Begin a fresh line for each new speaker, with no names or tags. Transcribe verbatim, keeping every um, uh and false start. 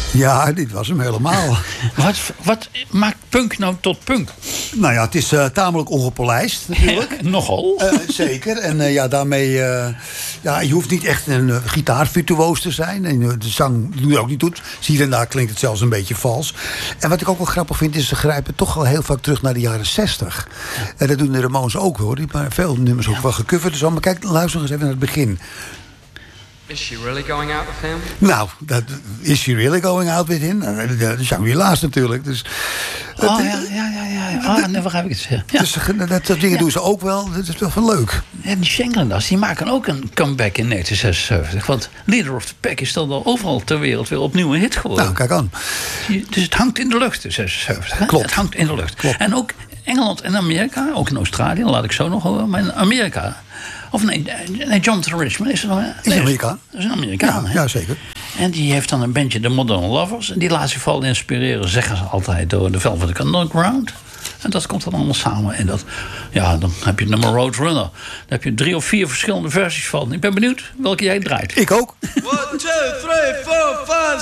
Ja, dit was hem helemaal.
Wat, wat maakt punk nou tot punk?
Nou ja, het is uh, tamelijk ongepolijst natuurlijk.
Nogal.
Uh, zeker. En uh, ja, daarmee... Uh, ja, je hoeft niet echt een uh, gitaarvirtuoos te zijn. En uh, de zang doe je ook niet goed. Hier en daar klinkt het zelfs een beetje vals. En wat ik ook wel grappig vind, is ze grijpen toch wel heel vaak terug naar de jaren zestig. En dat doen de Ramones ook, hoor. Die hebben veel nummers ook wel gecoverd. Dus maar kijk, luister eens even naar het begin.
Is she really going out with him?
Nou, dat, is she really going out with him? Dat zijn we helaas natuurlijk. Dus,
oh, dat, ja, ja, ja. ja. Ah, nee, waar heb ik het? Ja.
Dus dat, dat dingen ja. doen ze ook wel. Dat is wel van leuk.
En die Shanklanders, die maken ook een comeback in negentien zesenzeventig. Want Leader of the Pack is dan al overal ter wereld weer opnieuw een hit geworden.
Nou, kijk aan.
Dus het hangt in de lucht, in zesenzeventig. Hè?
Klopt.
Het hangt in de lucht.
Klopt.
En ook Engeland en Amerika, ook in Australië, laat ik zo nog horen. Maar in Amerika... Of nee, nee Jonathan Richman is er nog. Nee,
is een Amerikaan.
Dat is een Amerikaan,
ja,
hè?
Ja, zeker.
En die heeft dan een bandje, de Modern Lovers. En die laat zich vooral inspireren, zeggen ze altijd, door de Velvet Underground. En dat komt dan allemaal samen. En dat, ja, dan heb je het nummer Roadrunner. Daar heb je drie of vier verschillende versies van. Ik ben benieuwd welke jij draait.
Ik ook.
One, two, three, four, five.